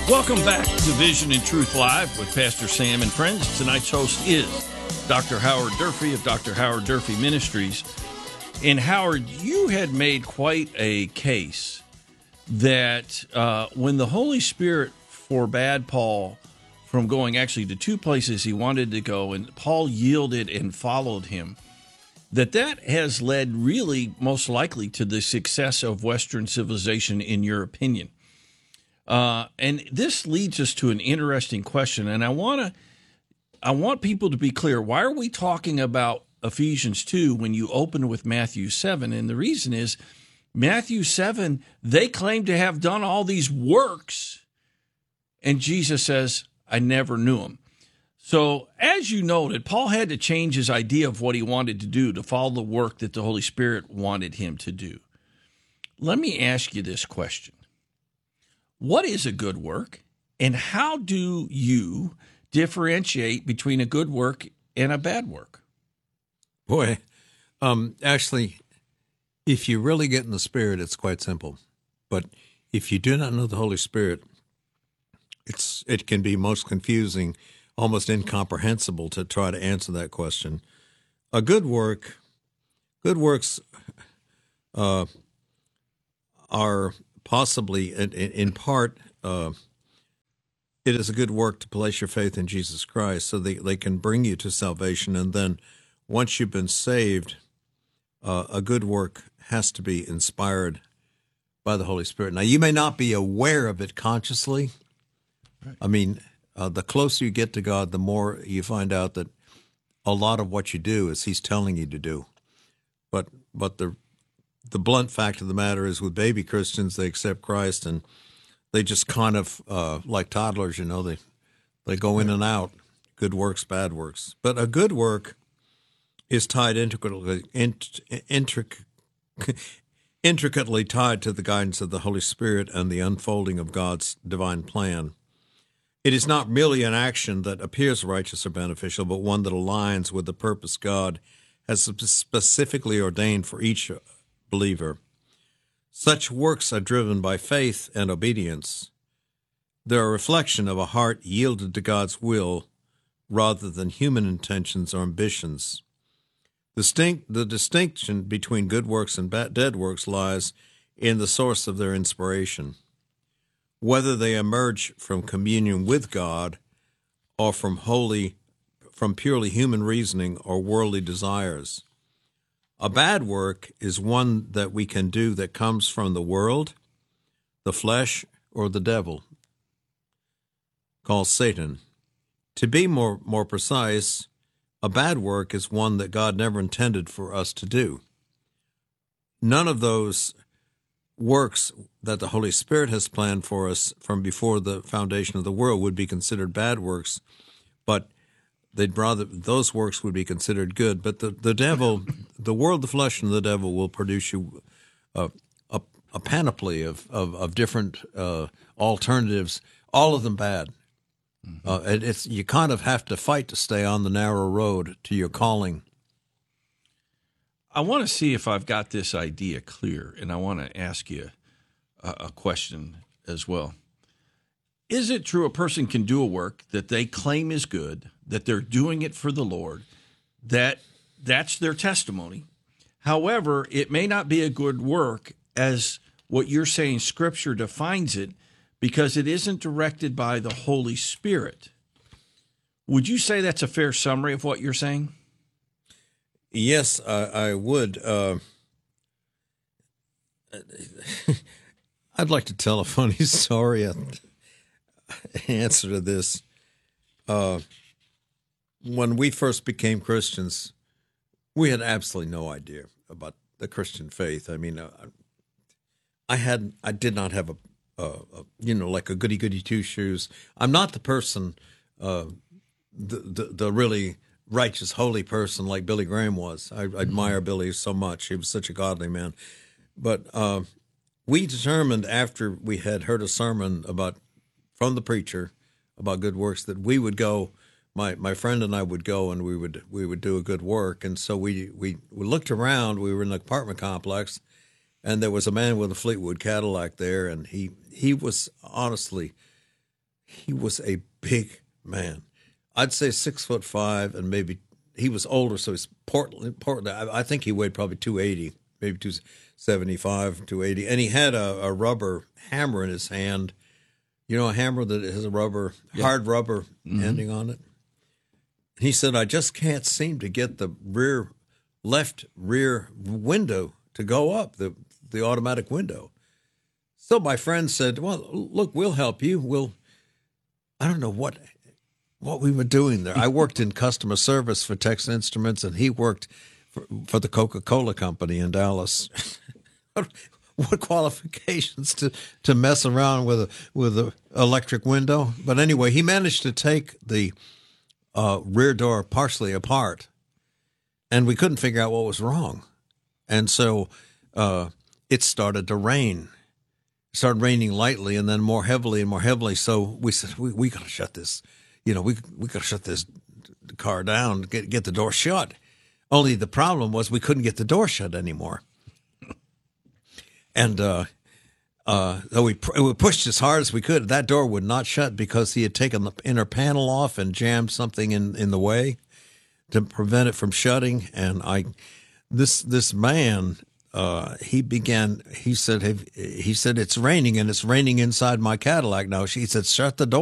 Welcome back to Vision and Truth Live with Pastor Sam and friends. Tonight's host is Dr. Howard Durfee of Dr. Howard Durfee Ministries. And Howard, you had made quite a case that when the Holy Spirit forbade Paul from going actually to two places he wanted to go, and Paul yielded and followed him, that has led really most likely to the success of Western civilization, in your opinion. And this leads us to an interesting question, and I want people to be clear. Why are we talking about Ephesians 2 when you open with Matthew 7? And the reason is Matthew 7, they claim to have done all these works, and Jesus says, I never knew him. So as you noted, Paul had to change his idea of what he wanted to do to follow the work that the Holy Spirit wanted him to do. Let me ask you this question. What is a good work, and how do you differentiate between a good work and a bad work? Boy, actually, if you really get in the Spirit, it's quite simple. But if you do not know the Holy Spirit, it can be most confusing, almost incomprehensible to try to answer that question. A good works are possibly, in part, it is a good work to place your faith in Jesus Christ so they can bring you to salvation. And then once you've been saved, a good work has to be inspired by the Holy Spirit. Now, you may not be aware of it consciously. Right. I mean, the closer you get to God, the more you find out that a lot of what you do is He's telling you to do. But the blunt fact of the matter is, with baby Christians, they accept Christ and they just kind of, like toddlers, they go in and out, good works, bad works. But a good work is tied intricately tied to the guidance of the Holy Spirit and the unfolding of God's divine plan. It is not merely an action that appears righteous or beneficial, but one that aligns with the purpose God has specifically ordained for each believer. Such works are driven by faith and obedience. They're a reflection of a heart yielded to God's will rather than human intentions or ambitions. The distinction between good works and dead works lies in the source of their inspiration, whether they emerge from communion with God or from purely human reasoning or worldly desires. A bad work is one that we can do that comes from the world, the flesh, or the devil, called Satan. To be more precise, a bad work is one that God never intended for us to do. None of those works that the Holy Spirit has planned for us from before the foundation of the world would be considered bad works, but those works would be considered good. But the devil, the world, the flesh, and the devil will produce you a panoply of different alternatives, all of them bad. Mm-hmm. You kind of have to fight to stay on the narrow road to your calling. I want to see if I've got this idea clear, and I want to ask you a question as well. Is it true a person can do a work that they claim is good, that they're doing it for the Lord, that's their testimony? However, it may not be a good work as what you're saying Scripture defines it, because it isn't directed by the Holy Spirit. Would you say that's a fair summary of what you're saying? Yes, I would. I'd like to tell a funny story. Answer to this. When we first became Christians, we had absolutely no idea about the Christian faith. I mean, I did not have like a goody-goody two-shoes. I'm not the person, the really righteous, holy person like Billy Graham was. I admire Billy so much. He was such a godly man. But we determined after we had heard a sermon from the preacher about good works that we would go. My friend and I would go, and we would do a good work. And so we looked around. We were in an apartment complex, and there was a man with a Fleetwood Cadillac there, and he was honestly He was a big man. I'd say 6'5", and maybe he was older, so he's Portland. I think he weighed probably 280, maybe 275, 280, and he had a rubber hammer in his hand. You know, a hammer that has a hard rubber ending on it. He said, "I just can't seem to get the left rear window to go up, the automatic window." So my friend said, "Well, look, we'll help you. I don't know what we were doing there. I worked in customer service for Texas Instruments, and he worked for the Coca-Cola company in Dallas. What qualifications to mess around with a electric window? But anyway, he managed to take the rear door partially apart, and we couldn't figure out what was wrong. And so it started to rain. It started raining lightly and then more heavily and more heavily. So we said, we got to shut this, we got to shut this car down, get the door shut. Only the problem was we couldn't get the door shut anymore. And so we pushed as hard as we could. That door would not shut because he had taken the inner panel off and jammed something in the way to prevent it from shutting. And this man, he said, it's raining, and it's raining inside my Cadillac now. He said, "Shut the door."